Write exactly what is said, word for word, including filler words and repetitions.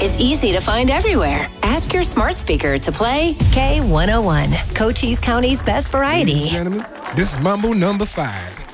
is easy to find everywhere. Ask your smart speaker to play K one oh one, Cochise County's best variety. Ladies and gentlemen, this is Mambo number five.